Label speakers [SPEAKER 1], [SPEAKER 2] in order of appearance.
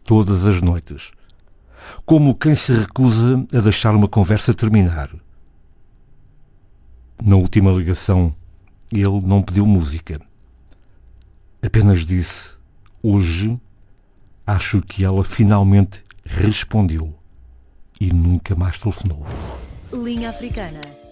[SPEAKER 1] todas as noites, como quem se recusa a deixar uma conversa terminar. Na última ligação, ele não pediu música. Apenas disse: hoje acho que ela finalmente respondeu e nunca mais telefonou.
[SPEAKER 2] Linha Africana.